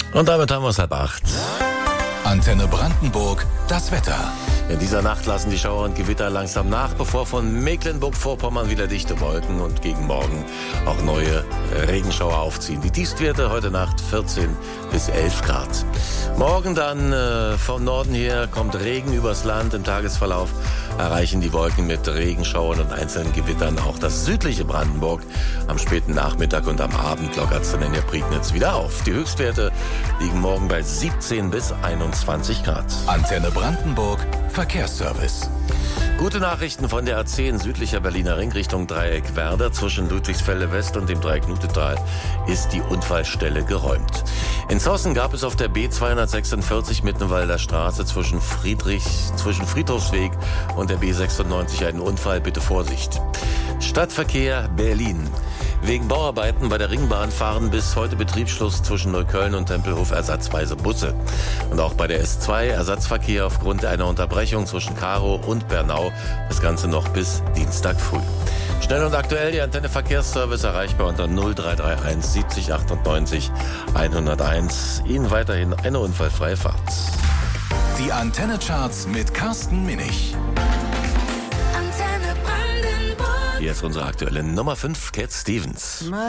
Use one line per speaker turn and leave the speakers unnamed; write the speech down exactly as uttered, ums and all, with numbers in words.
Und damit haben wir es halb acht.
Antenne Brandenburg, das Wetter.
In dieser Nacht lassen die Schauer und Gewitter langsam nach, bevor von Mecklenburg-Vorpommern wieder dichte Wolken und gegen Morgen auch neue Regenschauer aufziehen. Die Tiefstwerte heute Nacht vierzehn bis elf Grad. Morgen dann äh, vom Norden her kommt Regen übers Land. Im Tagesverlauf erreichen die Wolken mit Regenschauern und einzelnen Gewittern auch das südliche Brandenburg. Am späten Nachmittag und am Abend lockert es dann in der Prignitz wieder auf. Die Höchstwerte liegen morgen bei siebzehn bis einundzwanzig Grad.
Antenne Brandenburg, Verkehrsservice.
Gute Nachrichten von der A zehn südlicher Berliner Ring Richtung Dreieck Werder. Zwischen Ludwigsfelde West und dem Dreieck Nutetal ist die Unfallstelle geräumt. In Zossen gab es auf der B zweihundertsechsundvierzig Mittenwalder Straße zwischen Friedrich, zwischen Friedhofsweg und der B sechsundneunzig einen Unfall. Bitte Vorsicht. Stadtverkehr Berlin. Wegen Bauarbeiten bei der Ringbahn fahren bis heute Betriebsschluss zwischen Neukölln und Tempelhof ersatzweise Busse. Und auch bei der S zwei Ersatzverkehr aufgrund einer Unterbrechung zwischen Karow und Bernau. Das Ganze noch bis Dienstag früh. Schnell und aktuell die Antenne Verkehrsservice erreichbar unter null drei drei eins siebzig achtundneunzig hunderteins. Ihnen weiterhin eine unfallfreie Fahrt.
Die Antenne Charts mit Carsten Minich.
Hier ist unsere aktuelle Nummer fünf, Cat Stevens.